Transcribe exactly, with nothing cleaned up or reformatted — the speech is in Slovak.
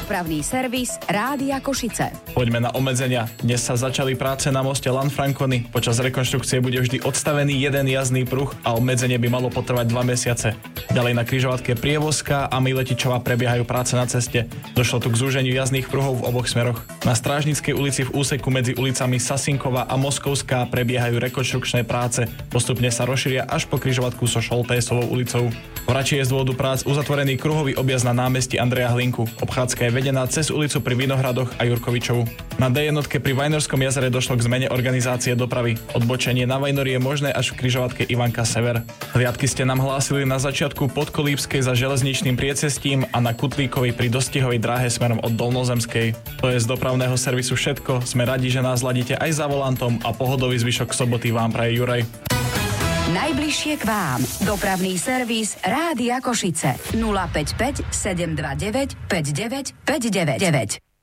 Dopravný servis Rádia Košice. Poďme na obmedzenia. Dnes sa začali práce na moste Lanfranconi. Počas rekonštrukcie bude vždy odstavený jeden jazdný pruh a obmedzenie by malo potrvať dva mesiace. Ďalej na križovatke Prievozka a Miletičova prebiehajú práce na ceste. Došlo tu k zúženiu jazdných pruhov v oboch smeroch. Na Strážnickej ulici v úseku medzi ulicami Sasinkova a Moskovská prebiehajú rekonštrukčné práce. Postupne sa rozšíria až po križovatku so Šoltésovou ulicou. V Rači je z dôvodu prác uzatvorený kruhový objazd na námestí Andreja Hlinku. Obchádzka je vedená cez ulicu pri Vinohradoch a Jurkovičovu. Na dé jednotke pri Vajnorskom jazere došlo k zmene organizácie dopravy. Odbočenie na Vajnori je možné až v križovatke Ivanka Sever. Hliadky ste nám hlásili na začiatku Podkolípskej za železničným priecestím a na Kutlíkovej pri dostihovej dráhe smerom od Dolnozemskej. To je z dopravného servisu všetko. Sme radi, že nás ladíte aj za volantom a pohodový zvyšok soboty vám praje Juraj. Najbližšie k vám. Dopravný servis Rádia Košice. nula päť päť sedem dva deväť päť deväť päť deväť deväť.